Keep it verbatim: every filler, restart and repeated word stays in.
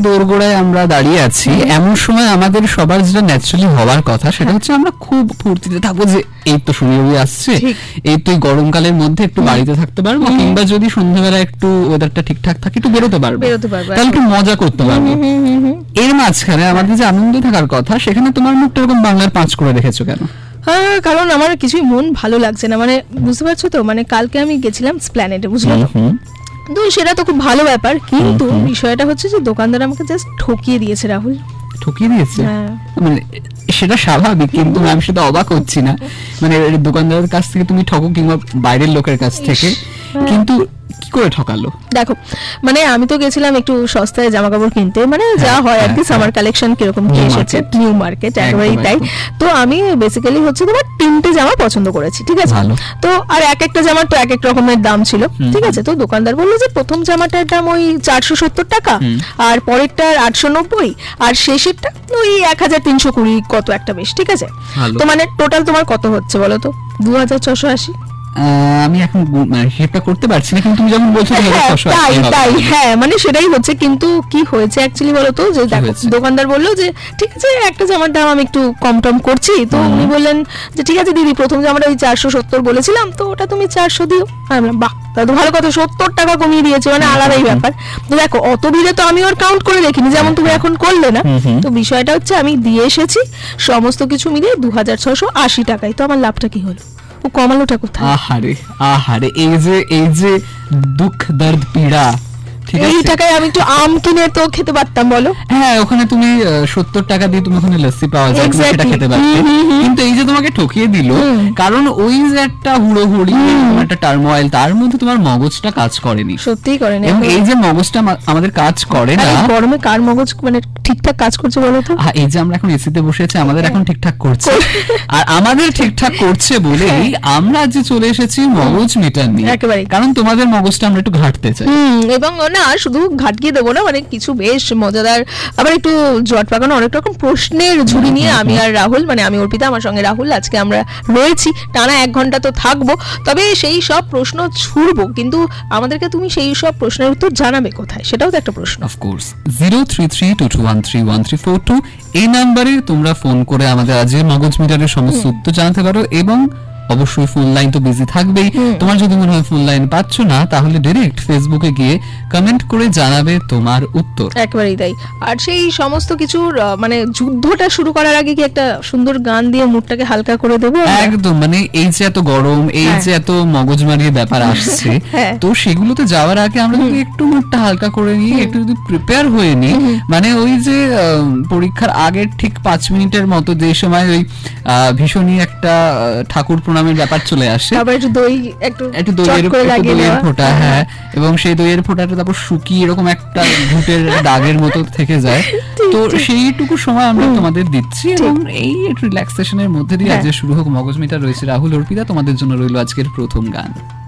দোরগোড়ায় আমরা দাঁড়িয়ে আছি, এমন সময় আমাদের সবার যেটা ন্যাচারালি হওয়ার কথা সেটা হচ্ছে আমরা খুব ফুর্তিতে থাকবো যে এই তো সূর্যরবি আসছে, এই তো গরমকালের মধ্যে একটু বাড়িতে থাকতে পারবো, কিংবা যদি সন্ধ্যাবেলা একটু ওয়েদারটা ঠিকঠাক থাকে একটু বেরোতে পারবো, তাহলে একটু মজা করতে পারবো। এর মাঝখানে আমাদের যে আনন্দ থাকার কথা সেখানে তোমার মুখটা এরকম বাংলার পাঁচ করে রেখেছো কেন? হ্যাঁ, কারণ আমার কিছুই মন ভালো লাগছে না, মানে বুঝতে পারছো তো, মানে কালকে আমি গেছিলাম স্প্ল্যানেডে, বুঝলে তো, তো সেটা তো খুব ভালো ব্যাপার, কিন্তু বিষয়টা হচ্ছে যে দোকানদার আমাকে জাস্ট ঠকিয়ে দিয়েছে রাহুল। ঠকিয়ে দিয়েছে? মানে সেটা স্বাভাবিক, কিন্তু আমি সেটা অবাক হচ্ছি না, মানে দোকানদারের কাছ থেকে তুমি ঠকো কিংবা বাইরের লোকের কাছ থেকে, কিন্তু কি করে ঠকালো? দেখো, মানে আমি তো গেছিলাম একটু সস্তায় জামা কাপড় কিনতে, মানে যা হয় আর কি, সামার কালেকশন কিরকম কি এসেছে, নিউ মার্কেট একেবারেই তাই। তো আমি বেসিক্যালি হচ্ছে তোমার তিনটে জামা পছন্দ করেছি, ঠিক আছে, তো আর এক একটা জামার তো এক এক রকমের দাম ছিল, ঠিক আছে। তো দোকানদার বললো যে প্রথম জামাটার দাম ওই চারশো সত্তর টাকা, আর পরেরটার আটশো নব্বই, আর শেষেরটা ওই এক হাজার তিনশো কুড়ি কত একটা, বেশ ঠিক আছে। তো মানে টোটাল তোমার কত হচ্ছে বলো তো? দু হাজার ছশো আশি। আমি এখন হিসাবটা করতে পারছি না, কিন্তু তুমি যখন বলছো তাই তাই হ্যাঁ, মানে সেটাই হচ্ছে। কিন্তু কি হয়েছে অ্যাকচুয়ালি বলো তো, যে দেখো দোকানদার বললো যে ঠিক আছে একটা জামার দাম আমি একটু কম টম করছি, তো উনি বললেন যে ঠিক আছে দিদি, প্রথম জামাটা ওই চারশো সত্তর বলেছিলাম, তো ওটা তুমি চারশো দিও। আমি বললাম বাহ, তাহলে তো ভালো কথা, সত্তর টাকা কমিয়ে দিয়েছে, মানে আলাদাই ব্যাপার। তো দেখো অত ভিড়ে তো আমি ওর কাউন্ট করে দেখিনি, যেমন তুমি এখন করলে না। তো বিষয়টা হচ্ছে আমি দিয়ে এসেছি সমস্ত কিছু মিলিয়ে দু হাজার ছশো আশি টাকায়। তো আমার লাভটা কি হলো? ও কমালোটা কোথায়? আহারে আহারে, এই যে এই যে দুঃখ দর্দ পীড়া, এই টাকায় আমি একটু আম কিনে তো খেতে পারতাম, বলো। হ্যাঁ, ওখানে তুমি সত্তর টাকা দিয়ে তুমি ওখানে লস্যি পাওয়া যায়, সেটা খেতে পারতে। কিন্তু এই যে তোমাকে ঠকিয়ে দিল, কারণ ওই যে একটা হুড়োহুড়ি, একটা টার্মোয়েল, তার মধ্যে তোমার মগজটা কাজ করেনি, সত্যিই করেনি। এবং এই যে মগজটা আমাদের কাজ করে না, গরমে কার মগজ মানে ঠিকঠাক কাজ করছে বলো তো? এই যে আমরা এখন এসিতে বসে আছি, আমাদের এখন ঠিকঠাক করছে, আর আমাদের ঠিকঠাক করছে বলেই আমরা যে চলে এসেছি মগজ মিটার নিয়ে, একেবারে, কারণ তোমাদের মগজটা আমরা একটু ঘাটতে চাই। এবং না শুধু ঘাটকিয়ে দেবো না, মানে কিছু বেশ মজাদার, আবার একটু জট পাকানো অনেক রকম প্রশ্নের ঝুড়ি নিয়ে আমি আর রাহুল, মানে আমি অর্পিতা, আমার সঙ্গে রাহুল, আজকে আমরা রয়েছি। টানা এক ঘন্টা তো থাকবো, তবে সেই সব প্রশ্ন ছুড়বো, কিন্তু আমাদেরকে তুমি সেই সব প্রশ্নের উত্তর জানাবে কোথায়, সেটাও তো একটা প্রশ্ন। Of course, zero three three two two one three one three four two এই নাম্বারে তোমরা ফোন করে আমাদের আজকের মগজ মিটারের সমস্ত উত্তর জানাতে পারো, এবং অবশ্যই ফোন লাইন তো বিজি থাকবেই। তোমার যদি মনে হয় ফোন লাইন পাচ্ছ না, তাহলে ডাইরেক্ট ফেসবুকে গিয়ে কমেন্ট করে জানাবে তোমার উত্তর। একেবারেই তাই। আর সেই সমস্ত কিছুর মানে যুদ্ধটা শুরু করার আগে কি একটা সুন্দর গান দিয়ে মুডটাকে হালকা করে দেবো? একদম, মানে এই যে এত গরম, এই যে এত মগজ মারিয়ে ব্যাপার আসছে, তো সেগুলোতে যাওয়ার আগে আমরা যদি একটু মুডটা হালকা করে নিই, একটু যদি প্রিপেয়ার হয়ে নিই, মানে ওই যে পরীক্ষার আগের ঠিক পাঁচ মিনিটের মতো যে সময় ওই ভীষণই একটা ঠাকুর প্রণামের ব্যাপার চলে আসে, একটু দই একটু একটু দইয়ের দইয়ের ফোঁটা, হ্যাঁ, এবং সেই দইয়ের ফোঁটাটা তারপর শুকিয়ে এরকম একটা ঘুটের দাগের মতো থেকে যায়, তো সেইটুকু সময় আমরা তোমাদের দিচ্ছি, এবং এই রিল্যাক্সেশনের মধ্যে দিয়ে আজ শুরু হোক মগজ মিটার। রয়েছে রাহুল, অর্পিতা, তোমাদের জন্য রইল আজকের প্রথম গান।